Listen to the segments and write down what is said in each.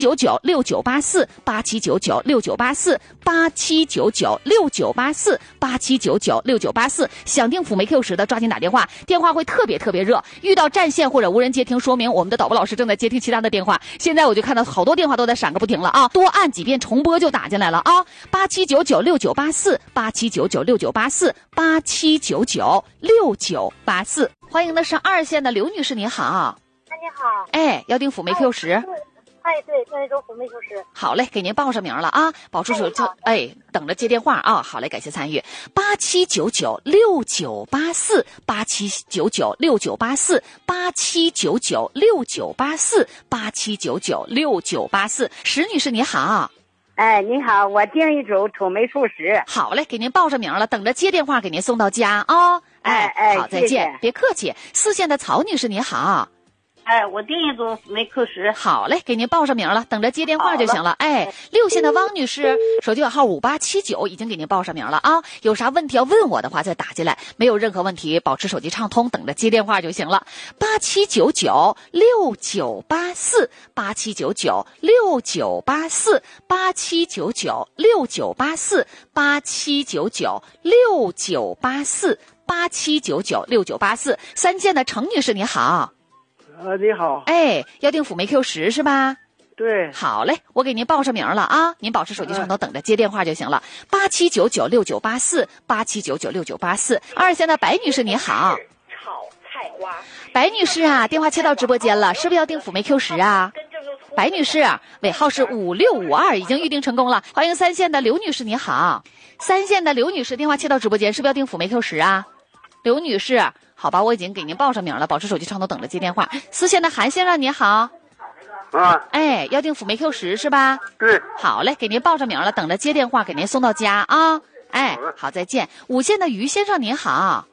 87996984，想订辅酶 Q 十的抓紧打电话，电话会特别热。遇到占线或者无人接听，说明我们的导播老师正在接听其他的电话。现在我就看到好多电话都在闪个不停了啊，多按几遍重播就打进来了啊！87996984，87996984，87996984，欢迎的是2线的刘女士，你好。 你好， 哎，要订辅酶 Q 十。 对，订一种辅酶 Q 十。 好嘞，给您报上名了啊，保持手机，等着接电话啊。好嘞，感谢参与。87996984，87996984，87996984，87996984。石女士你好。 哎，你好，我订一种辅酶 Q 十。 好嘞，给您报上名了，等着接电话给您送到家啊。好，再见， 谢谢， 别客气。4线的曹女士你好。 我订一种辅酶 Q 十。 好嘞，给您报上名了，等着接电话就行了。6线的汪女士，手机号5879，已经给您报上名了啊。有啥问题要问我的话，再打进来。没有任何问题，保持手机畅通，等着接电话就行了。87996984，87996984，87996984，87996984。3线的程女士你好。 你好。 要订辅酶 Q 十是吧？ 对。 好嘞，我给您报上名了啊，您保持手机上头等着接电话就行了。87996984，87996984。2线的白女士你好。 炒菜花。 白女士啊，电话切到直播间了，是不是要订辅酶 Q 十啊？白女士，尾号是5652，已经预定成功了。欢迎3线的刘女士你好。3线的刘女士，电话切到直播间，是不是要订辅酶 Q 十啊？刘女士，好吧，我已经给您报上名了，保持手机畅通，等着接电话。4线的韩先生你好。要订辅酶 Q 十是吧？ 对。 好嘞，给您报上名了，等着接电话给您送到家啊。好，再见。5线的于先生你好。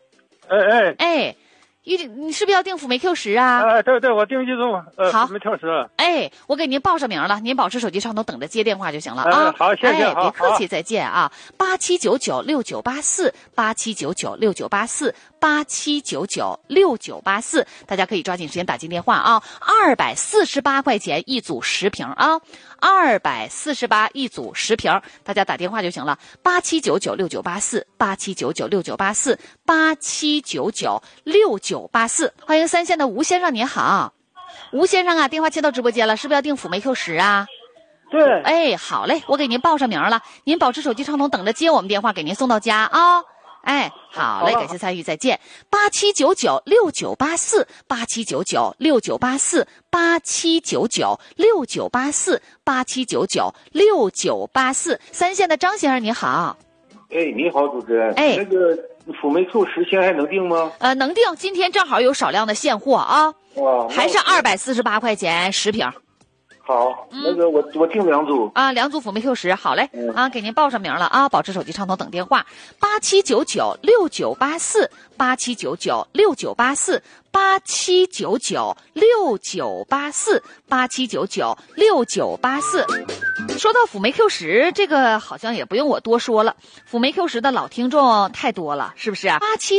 你是不是要订辅酶 Q 十啊？ 对，我订一种辅酶 Q 十。 我给您报上名了，您保持手机畅通，等着接电话就行了啊。 好，谢谢。 别客气，再见啊。87996984，87996984，87996984，大家可以抓紧时间打进电话啊。248块钱一组10瓶啊，248一组10瓶，大家打电话就行了。87996984，87996984，87996984。欢迎3线的吴先生你好。吴先生啊，电话接到直播间了，是不是要订辅酶 Q 十啊？ 对。 好嘞，我给您报上名了，您保持手机畅通，等着接我们电话给您送到家啊。好嘞，感谢参与，再见。87996984，87996984，87996984，87996984。3线的张先生你好。 你好，主持人。那个辅酶 Q 十现在还能订吗？ 能订，今天正好有少量的现货啊。还是248块钱10瓶。 好，那个我订2组啊，2组辅酶 Q 十，好嘞，给您报上名了啊，保持手机畅通等电话。87996984，87996984，87996984。说到辅酶 Q 十，这个好像也不用我多说了，辅酶 Q 十的老听众太多了，是不是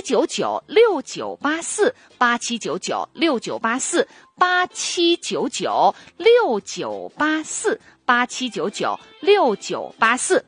？87996984，87996984，87996984。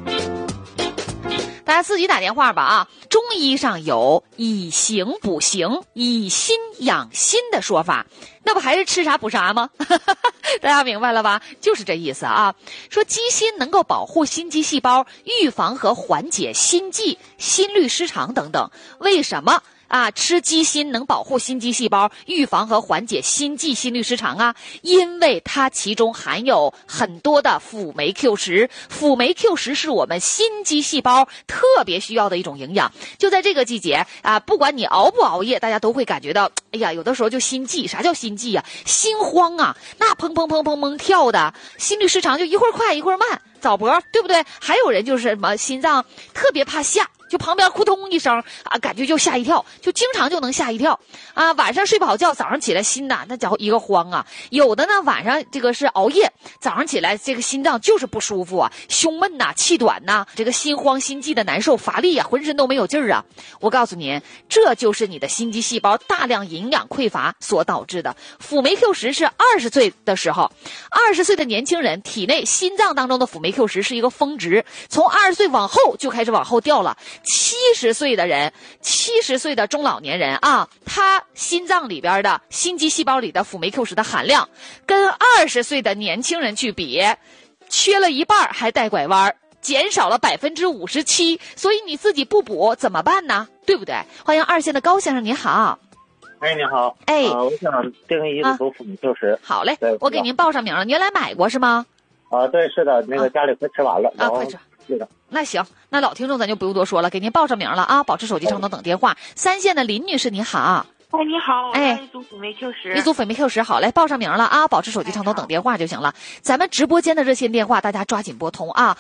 大家自己打电话吧啊！中医上有以形补形、以心养心的说法，那不还是吃啥补啥吗？大家明白了吧？就是这意思啊。说鸡心能够保护心肌细胞，预防和缓解心悸、心律失常等等。为什么吃鸡心能保护心肌细胞，预防和缓解心悸、心律失常啊？因为它其中含有很多的辅酶 Q 十，辅酶 Q 十是我们心肌细胞特别需要的一种营养。就在这个季节不管你熬不熬夜，大家都会感觉到，有的时候就心悸。啥叫心悸啊？心慌啊，那砰砰砰砰砰跳的，心律失常就一会儿快一会儿慢，早搏，对不对？还有人就是什么心脏特别怕下就旁边扑通一声啊，感觉就吓一跳，就经常就能吓一跳啊。晚上睡不好觉，早上起来心呐，那家伙一个慌啊。有的呢晚上这个是熬夜，早上起来这个心脏就是不舒服啊，胸闷呐，气短呐，这个心慌心悸的难受，乏力啊，浑身都没有劲儿啊。我告诉您，这就是你的心肌细胞大量营养匮乏所导致的。辅酶 Q10是20岁的时候，20岁的年轻人体内心脏当中的辅酶 Q10是一个峰值，从20岁往后就开始往后掉了。70岁的人，70岁的中老年人啊，他心脏里边的心肌细胞里的辅酶 Q10的含量跟20岁的年轻人去比，缺了一半还带拐弯，减少了57%，所以你自己不补怎么办呢？对不对？欢迎2线的高先生，你好。 哎，你好。 哎， 我想订一组辅酶 Q10。 好嘞，我给您报上名了。你原来买过是吗？ 对，是的，那个家里快吃完了。 快吃。 是的。 那行，那老听众咱就不用多说了，给您报上名了啊！保持手机畅通等电话。3线的林女士，你好。 哎，你好， 哎， 一组辅酶 Q10， 一组辅酶 Q10，好嘞，报上名了啊！保持手机畅通等电话就行了。咱们直播间的热线电话，大家抓紧拨通啊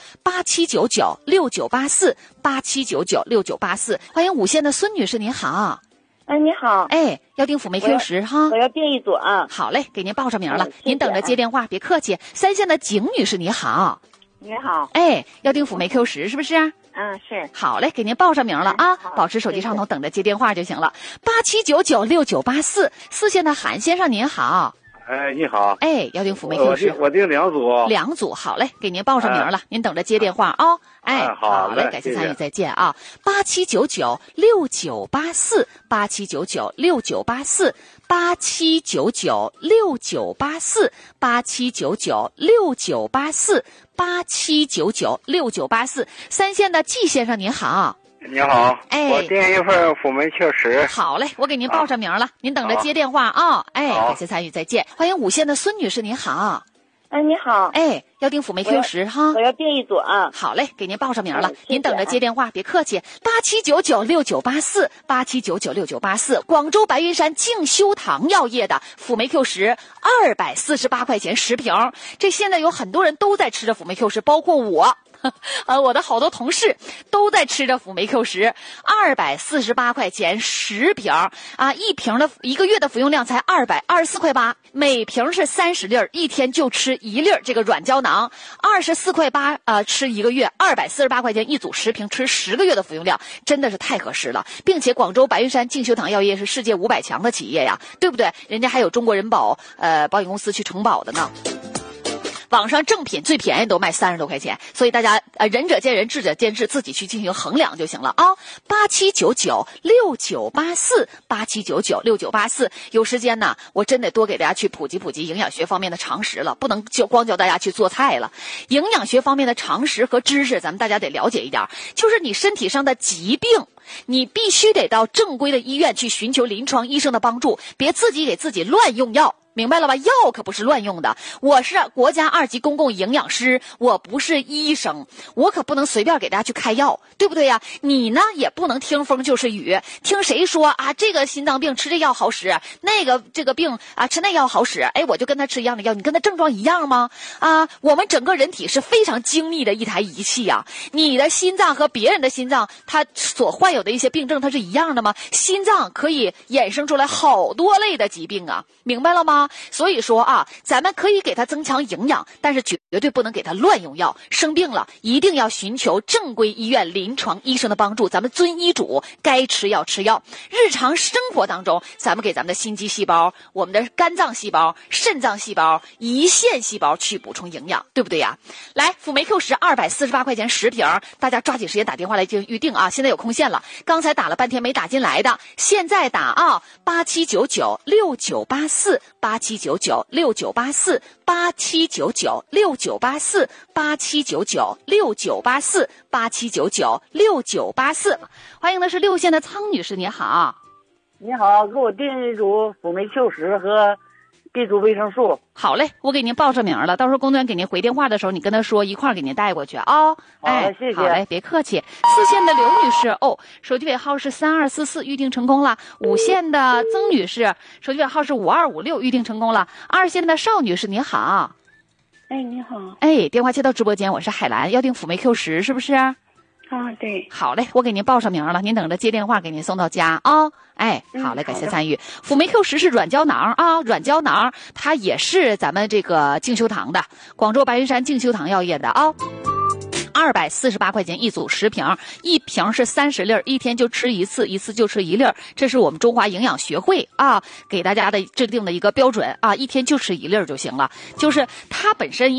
！87996984，87996984。欢迎5线的孙女士，您好。 哎，你好。 哎，要订辅酶 Q10哈？ 我要订一组啊。 好嘞，给您报上名了，您等着接电话，别客气。3线的景女士，你好。 你好。 哎，要订辅酶 Q10是不是？ 是。 好嘞，给您报上名了啊！保持手机畅通，等着接电话就行了。87996984。4线的韩先生您好。 哎，你好。 哎，要订辅酶 Q10， 我订2组。 2组，好嘞，给您报上名了，您等着接电话啊！哎，好嘞，感谢参与，再见啊！87996984，87996984，87996984，87996984。3线的季先生您好。 你好， 哎， 我订一份辅酶 Q10。 好嘞，我给您报上名了，您等着接电话啊！哎，感谢参与，再见。欢迎5线的孙女士，您好。 哎，你好。 哎，要订辅酶 Q10哈？ 我要订一组啊。 好嘞，给您报上名了，您等着接电话，别客气。87996984，87996984。广州白云山静修堂药业的辅酶 Q10，248块钱10瓶。这现在有很多人都在吃着辅酶 Q10，包括我。我的好多同事都在吃着辅酶 Q10，248块钱10瓶啊，一瓶的1个月的服用量才224块8，每瓶是30粒，一天就吃1粒这个软胶囊，24块8吃1个月，248块钱一组10瓶，吃10个月的服用量，真的是太合适了。并且广州白云山静修堂药业是世界500强的企业呀，对不对？人家还有中国人保保险公司去承保的呢。网上正品最便宜都卖30多块钱，所以大家仁者见仁，智者见智，自己去进行衡量就行了啊！87996984，87996984。有时间呢，我真得多给大家去普及普及营养学方面的常识了，不能就光教大家去做菜了。营养学方面的常识和知识，咱们大家得了解一点，就是你身体上的疾病，你必须得到正规的医院去寻求临床医生的帮助，别自己给自己乱用药。明白了吧？药可不是乱用的。我是国家2级公共营养师，我不是医生，我可不能随便给大家去开药，对不对呀？你呢也不能听风就是雨，听谁说啊这个心脏病吃这药好使，那个这个病啊吃那药好使，哎我就跟他吃一样的药，你跟他症状一样吗？我们整个人体是非常精密的一台仪器啊，你的心脏和别人的心脏，它所患有的一些病症它是一样的吗？心脏可以衍生出来好多类的疾病啊，明白了吗？所以说咱们可以给他增强营养，但是绝对不能给他乱用药。生病了一定要寻求正规医院临床医生的帮助，咱们遵医嘱，该吃药吃药。日常生活当中，咱们给咱们的心肌细胞、我们的肝脏细胞、肾脏细胞、胰腺细胞去补充营养，对不对呀？来，辅酶 Q10，248块钱10瓶，大家抓紧时间打电话来进行预定啊！现在有空线了，刚才打了半天没打进来的，现在打87996984，87996984，87996984，87996984。欢迎的是6线的苍女士，你好。 你好，给我订一组辅酶 Q10和B 族维生素。 好嘞，我给您报上名了，到时候工作人员给您回电话的时候，你跟他说一块儿给您带过去啊。哎， 谢谢。 好嘞，别客气。4线的刘女士，手机尾号是3244，预定成功了。5线的曾女士，手机尾号是5256，预定成功了。2线的邵女士，你好。 哎，你好。 哎，电话接到直播间，我是海兰，要订辅酶 Q10是不是？ 啊，对。 好嘞，我给您报上名了，您等着接电话给您送到家啊。哎，好嘞，感谢参与。辅酶 Q10是软胶囊啊，软胶囊它也是咱们这个静修堂的，广州白云山静修堂药业的啊。248块钱一组10瓶，一瓶是30粒，一天就吃一次，一次就吃1粒。这是我们中华营养学会啊给大家的制定的一个标准啊，一天就吃1粒就行了。就是它本身